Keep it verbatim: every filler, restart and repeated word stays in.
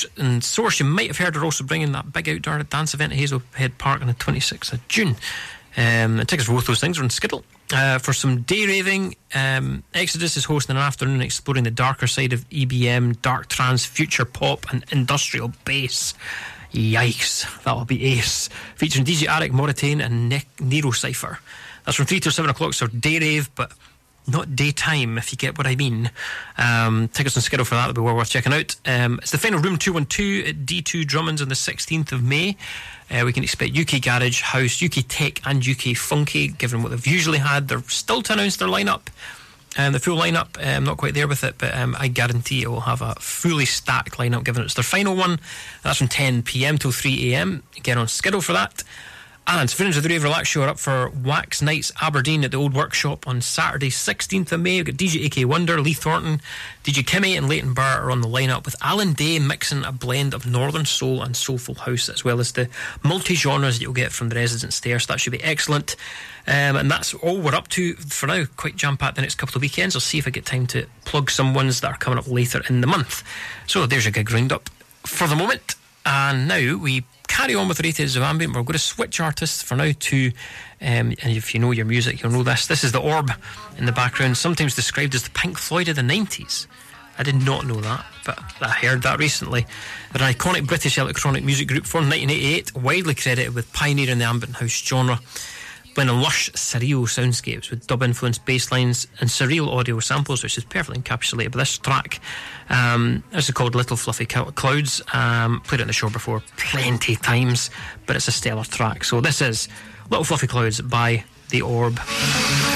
Source, and Source, you might have heard, are also bringing that big outdoor dance event at Hazelhead Park on the twenty-sixth of June. Um, and tickets for both those things are on Skiddle. Uh, for some day raving, um, Exodus is hosting an afternoon exploring the darker side of E B M, dark trance, future pop and industrial bass. Yikes, that'll be ace. Featuring D J Arik, Moritane and ne- Nero Cypher. That's from three till seven o'clock, so day rave, but not daytime, if you get what I mean. Um, tickets on Skiddle for that will be well worth checking out. Um, it's the final Room two one two at D two Drummonds on the sixteenth of May. Uh, we can expect U K Garage, House, U K Tech and U K Funky, given what they've usually had. They're still to announce their lineup. Um, the full lineup, I'm um, not quite there with it, but um, I guarantee it will have a fully stacked lineup, given it's their final one. That's from ten p.m. till three a.m. Get on Skiddle for that. And Friends of the Rave Relax Show are up for Wax Nights Aberdeen at the Old Workshop on Saturday sixteenth of May. We've got D J A K Wonder, Lee Thornton, D J Kimmy and Leighton Barr are on the lineup, with Alan Day mixing a blend of Northern Soul and Soulful House, as well as the multi-genres that you'll get from the residents there, so that should be excellent. Um, and that's all we're up to for now. Quite jam-packed the next couple of weekends. I'll see if I get time to plug some ones that are coming up later in the month. So there's your gig roundup for the moment. And now we carry on with the Rated of Ambient. We're going to switch artists for now to, um, and if you know your music, you'll know this. This is the Orb in the background, sometimes described as the Pink Floyd of the nineties. I did not know that, but I heard that recently. They're an iconic British electronic music group formed in nineteen eighty-eight, widely credited with pioneering the ambient house genre, blending lush, surreal soundscapes with dub-influenced bass lines and surreal audio samples, which is perfectly encapsulated by this track. Um, this is called Little Fluffy Clouds. Um, played it on the show before plenty times, but it's a stellar track. So this is Little Fluffy Clouds by The Orb.